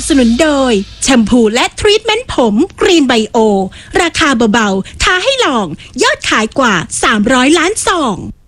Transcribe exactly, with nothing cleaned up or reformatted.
สนุนโดยแชมพูและทรีทเมนต์ผมกรีนไบโอราคาเบาๆท้าให้ลองยอดขายกว่าสามร้อยล้านซอง